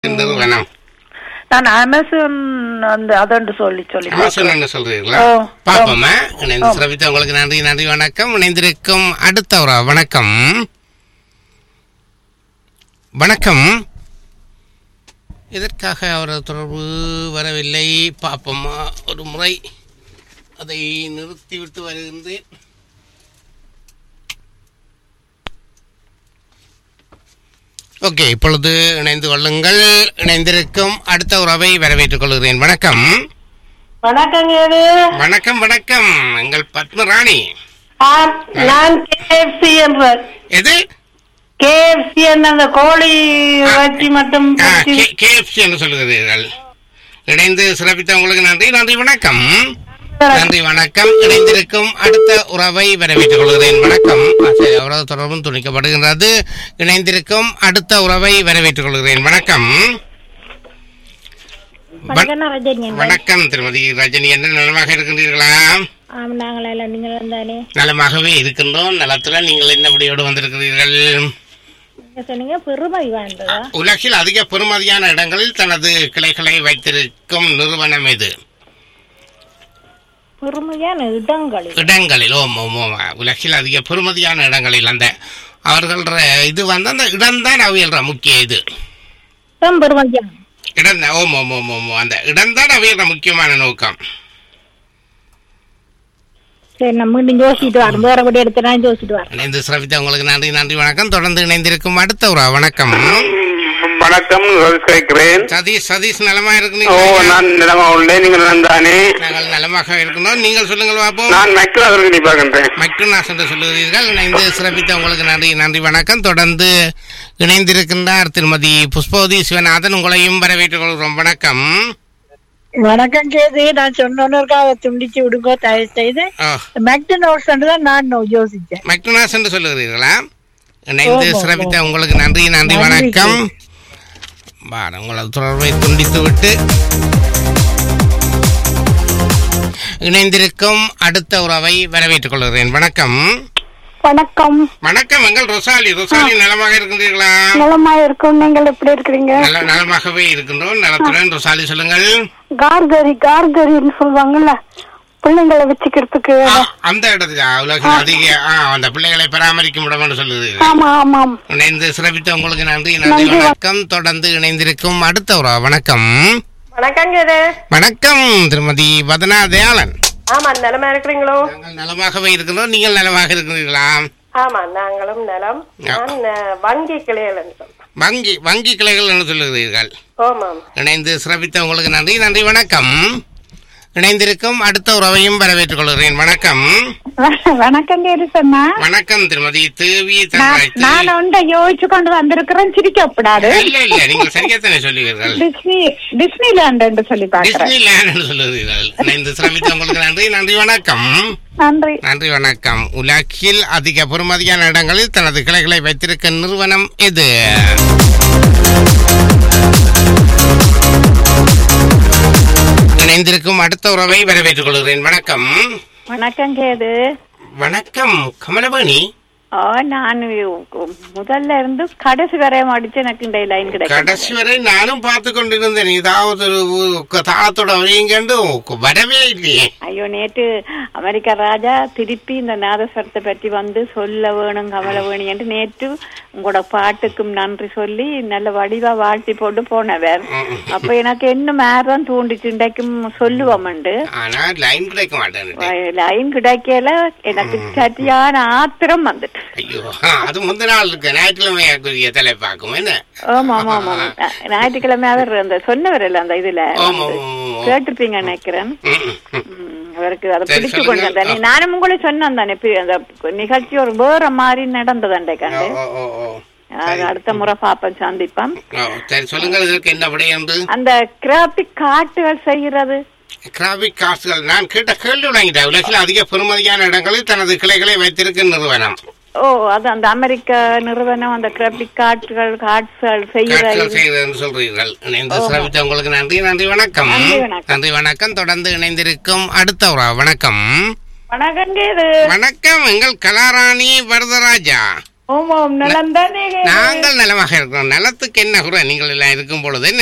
நிறுவனம். நான் அமேசான் அதன்று சொல்லி அமேசான் சொல்றீங்களா? பாப்போமா. சிறப்பித்த உங்களுக்கு நன்றி நன்றி வணக்கம். இணைந்திருக்கும் அடுத்த ஒரு வணக்கம். வணக்கம். இதற்காக அவரது தொடர்பு வரவில்லை. பாப்போமா, ஒரு முறை அதை நிறுத்திவிட்டு வருகின்றேன். ஓகே, இப்பொழுது இணைந்து கொள்ளுங்கள். இணைந்திருக்கும் அடுத்த உறவை வரவேற்றுக் கொள்கிறேன். வணக்கம். வணக்கம். வணக்கம் வணக்கம். எங்கள் பத்மராணி. நான் கேஎஃப்சி என்ற எது? கேஎஃப்சி அந்த கோழி வச்சு மட்டும் கேஎஃப்சி என்று சொல்லுகிறீர்கள். இணைந்து சிறப்பித்த உங்களுக்கு நன்றி நன்றி வணக்கம். நன்றி வணக்கம். இணைந்திருக்கும் அடுத்த உறவை வரவேற்றுக் கொள்கிறேன். வணக்கம். அவரது தொடர்பும் துணிக்கப்படுகின்றது. இணைந்திருக்கும் அடுத்த உறவை வரவேற்றுக் கொள்கிறேன். வணக்கம். வணக்கம் திருமதி ரஜினி. என்ன நலமாக இருக்கின்றீர்களா? நலமாகவே இருக்கின்றோம். நலத்துல நீங்கள் என்னபடியோடு வந்திருக்கிறீர்கள்? உலகில் அதிக பெறுமதியான இடங்களில் தனது கிளைகளை வைத்திருக்கும் நிறுவனம் எது? இடங்களில் உலகில் அதிக பெறுமதியான இடங்களில் அந்த அவர்கள் இது வந்து அந்த இடம்தான் அவையல்ற முக்கிய இது இடம். அந்த இடம்தான் அவையல்ற முக்கியமான நோக்கம். உங்களுக்கு நன்றி நன்றி வணக்கம். தொடர்ந்து இணைந்திருக்கும் அடுத்த ஒரு வணக்கம். வணக்கம். சதீஷ் நலமா இருக்கீங்க? நான் நலமா உள்ளேன். நீங்கள் நலந்தானே? நாங்கள் நலமாக இருக்கணும். நீங்கள் சொல்லுங்கள் பாப்போம். நான் மைக்ரோனாஸ் என்று சொல்லுகிறீர்கள். இணைந்து சிறப்பித்த உங்களுக்கு நன்றி நன்றி வணக்கம். தொடர்ந்து இணைந்திருக்கின்றார் திருமதி புஷ்பவதி சிவநாதன். உங்களையும் வரவேற்றுக் கொள்கிறோம். வணக்கம். வணக்கம் கேது. நான் சொன்னோருக்காக துண்டிச்சு விடுங்கோ தயவு செய்து. மெக்டனாஸ் தான் நான் யோசிச்சேன். மெக்டனாஸ் என்று சொல்லுகிறீர்களா? இணைந்து சிறப்பித்த உங்களுக்கு நன்றி நன்றி வணக்கம். உங்களது தொடர்பை துண்டித்து விட்டு இணைந்திருக்கும் அடுத்த உறவை வரவேற்றுக் கொள்கிறேன். வணக்கம். வணக்கம். வணக்கம். எங்கள் ரொசாலி நலமாக இருக்கின்றீர்களா? நலமாக இருக்கும். நீங்கள் எப்படி இருக்கிறீங்க? நலமாகவே இருக்கின்றோம். நலத்துடன் ரொசாலி சொல்லுங்கள். கார்கரின்னு சொல்லுவாங்கல்ல, பிள்ளைங்களை வச்சுக்கிறதுக்கு அந்த இடத்துல உலகில் அதிக அந்த பிள்ளைகளை பராமரிக்கும் இடம் என்று சொல்லுகிறீர்கள். ஆமா ஆமாம். இணைந்து சிறப்பித்த உங்களுக்கு நன்றி நன்றி வணக்கம். தொடர்ந்து இணைந்திருக்கும் அடுத்த ஒரு வணக்கம். வணக்கம். வணக்கம் திருமதி வதனா தயாளன். ஆமா, நலமா இருக்கிறீங்களோ? நாங்கள் நலமாகவே இருக்கிறோம். நீங்கள் நலமாக இருக்கிறீர்களா? ஆமா, நாங்களும் நலம். வங்கி கிளைகள் வங்கி கிளைகள் என்று சொல்லுகிறீர்கள். இணைந்து சிறப்பித்த உங்களுக்கு நன்றி நன்றி வணக்கம். இணைந்திருக்கும் அடுத்த உறவையும் வரவேற்றுக் கொள்கிறேன். வணக்கம். வணக்கம். வணக்கம் திருமதி தேவி. நான் ஒன்றை யோசிச்சு கொண்டு வந்திருக்கிறேன். சிரிக்கப்படாது. இல்ல நீங்கள் சரியாத்தானே சொல்லுவீர்கள். டிஸ்னிலேண்ட் என்று சொல்லி டிஸ்னிலேண்ட் என்று சொல்லுவீர்கள். இணைந்து சிறப்பித்த உங்களுக்கு நன்றி நன்றி வணக்கம். நன்றி நன்றி வணக்கம். உலகில் அதிக பெறுமதியான இடங்களில் தனது கிளைகளை வைத்திருக்க நிறுவனம் எது? இணைந்திருக்கும் அடுத்த உறவை வரவேற்றுக் கொள்கிறேன். வணக்கம். வணக்கம் கேது. வணக்கம் கமலவாணி. நான் முதல்ல இருந்து கடைசி வரை அடிச்சு எனக்கு இந்த லைன் கிடைக்கும். கடைசி வரை நானும் பார்த்து கொண்டிருந்தேன். ஏதாவது ஒரு தாளத்தோட வரையங்கண்டு வரவே இல்லையே. ஐயோ, நேற்று அமெரிக்கா ராஜா திருப்பி இந்த நாதஸ்வரத்தை பற்றி வந்து சொல்ல வேணும் கமலவேணி என்று நேற்று உங்களோட பாட்டுக்கும் நன்றி சொல்லி நல்ல வடிவா வாழ்த்தி போட்டு போனவர். அப்ப எனக்கு இன்னும் மேரம் தூண்டிச்சு இன்றைக்கும் சொல்லுவோம்ண்டு. ஆனா லைன் கிடைக்க மாட்டேன். லைன் கிடைக்கல. எனக்கு சரியான ஆத்திரம் வந்துட்டு. ஐயோ, அது முந்த நாள் இருக்கு. ஞாயிற்றுக்கிழமையாக்குரிய தலைப்பாக்கும் என்ன? ஆமா ஆமா ஆமா, ஞாயிற்றுக்கிழமை அவர் அந்த சொன்னவர் இல்ல அந்த இதுல கேட்டிருப்பீங்க நினைக்கிறேன். அவருக்கு அதை பிடிச்சு கொண்டு வந்தானே. நானும் உங்களை சொன்னேன் தானே, அந்த நிகழ்ச்சி ஒரு வேற மாதிரி நடந்தது கண்டு. அடுத்த முறை பாப்ப சந்திப்போம். அந்த கிராபிக் காட்டுகள் செய்யறது. கிராபிக் காசுகள் நான் கேட்ட கேள்வி விளங்கிட்டேன். உலகில் அதிக பெறுமதியான இடங்களில் தனது கிளைகளை வைத்திருக்கும் நிறுவனம். அது அந்த அமெரிக்க நிறுவனம். அந்த கிராபிக் கார்ட்ஸ்கள் செய்யறது சொல்றீர்கள். இணைந்து சிறப்பித்த உங்களுக்கு நன்றி நன்றி வணக்கம். நன்றி வணக்கம். தொடர்ந்து இணைந்திருக்கும் அடுத்த வணக்கம். வணக்கம். வணக்கம். எங்கள் கலாராணி வரதராஜா. ஓமாம் நலம் தானே. நாங்கள் நலமாக இருக்கிறோம். நலத்துக்கு என்ன குறை நீங்கள் எல்லாம் இருக்கும் பொழுது